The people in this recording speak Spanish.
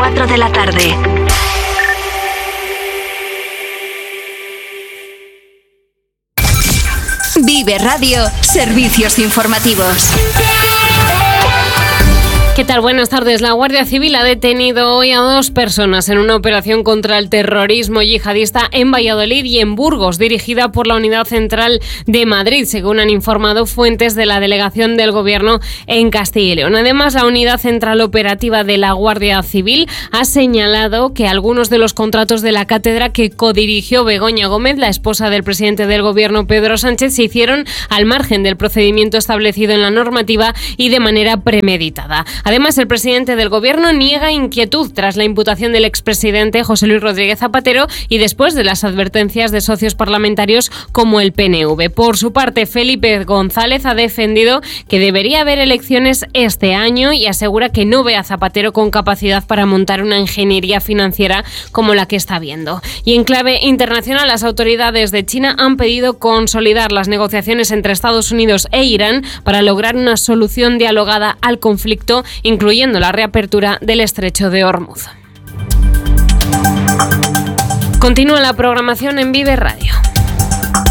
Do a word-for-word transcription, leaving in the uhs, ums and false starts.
cuatro de la tarde. Vive Radio, servicios informativos. ¿Qué tal? Buenas tardes. La Guardia Civil ha detenido hoy a dos personas en una operación contra el terrorismo yihadista en Valladolid y en Burgos, dirigida por la Unidad Central de Madrid, según han informado fuentes de la Delegación del Gobierno en Castilla y León. Además, la Unidad Central Operativa de la Guardia Civil ha señalado que algunos de los contratos de la cátedra que codirigió Begoña Gómez, la esposa del presidente del Gobierno Pedro Sánchez, se hicieron al margen del procedimiento establecido en la normativa y de manera premeditada. Además, el presidente del Gobierno niega inquietud tras la imputación del expresidente José Luis Rodríguez Zapatero y después de las advertencias de socios parlamentarios como el P N V. Por su parte, Felipe González ha defendido que debería haber elecciones este año y asegura que no ve a Zapatero con capacidad para montar una ingeniería financiera como la que está viendo. Y en clave internacional, las autoridades de China han pedido consolidar las negociaciones entre Estados Unidos e Irán para lograr una solución dialogada al conflicto, incluyendo la reapertura del estrecho de Hormuz. Continúa la programación en Vive Radio.